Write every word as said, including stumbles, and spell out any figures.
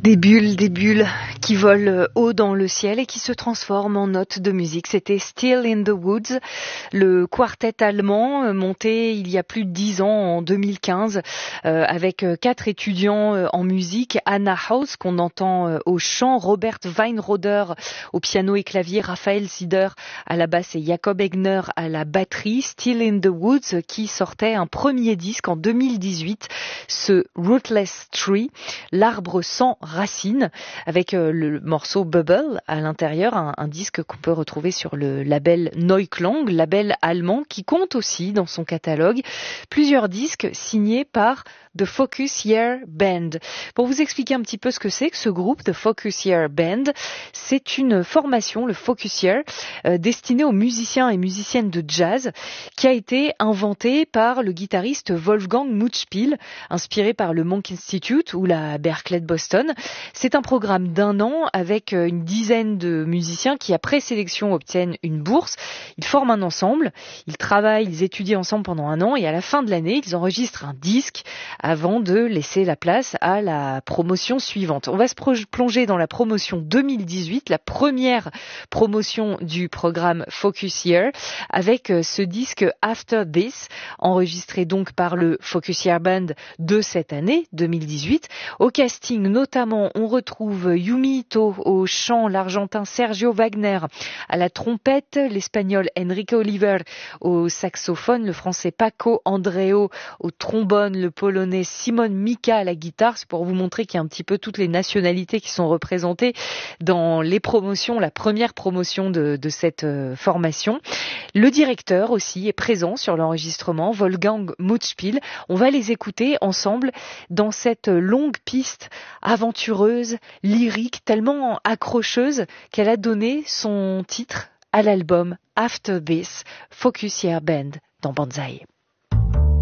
Des bulles, des bulles qui volent haut dans le ciel et qui se transforment en notes de musique. C'était Still in the Woods, le quartet allemand monté il y a plus de dix ans, en deux mille quinze, euh, avec quatre étudiants en musique. Anna Haus, qu'on entend au chant, Robert Weinroder au piano et clavier, Raphaël Sider à la basse et Jakob Egner à la batterie. Still in the Woods qui sortait un premier disque en deux mille dix-huit, ce Rootless Tree, l'arbre sans racines, avec euh, le morceau Bubble à l'intérieur, un, un disque qu'on peut retrouver sur le label Neuklang, label allemand qui compte aussi dans son catalogue plusieurs disques signés par The Focus Year Band. Pour vous expliquer un petit peu ce que c'est que ce groupe, The Focus Year Band, c'est une formation, le Focus Year, euh, destinée aux musiciens et musiciennes de jazz, qui a été inventée par le guitariste Wolfgang Mutschpil, inspiré par le Monk Institute ou la Berklee de Boston. C'est un programme d'un an avec une dizaine de musiciens qui, après sélection, obtiennent une bourse. Ils forment un ensemble, ils travaillent, ils étudient ensemble pendant un an et à la fin de l'année, ils enregistrent un disque avant de laisser la place à la promotion suivante. On va se plonger dans la promotion deux mille dix-huit, la première promotion du programme Focus Year, avec ce disque After This, enregistré donc par le Focus Year Band de cette année, deux mille dix-huit. Au casting, notamment, on retrouve Yumi Ito au chant, l'Argentin Sergio Wagner à la trompette, l'Espagnol Enrique Oliver au saxophone, le Français Paco Andreu au trombone, le Polonais Simon Mika à la guitare. C'est pour vous montrer qu'il y a un petit peu toutes les nationalités qui sont représentées dans les promotions, la première promotion de, de cette euh, formation. Le directeur aussi est présent sur l'enregistrement, Wolfgang Mutschpil. On va les écouter ensemble dans cette longue piste aventureuse, lyrique, tellement accrocheuse qu'elle a donné son titre à l'album After This, Focus Year Band dans Banzai.